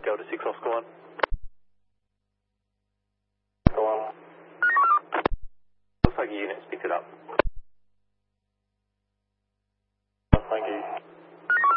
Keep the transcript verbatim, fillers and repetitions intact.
Delta six Oscar one. Go on. Looks like a unit's picked it up.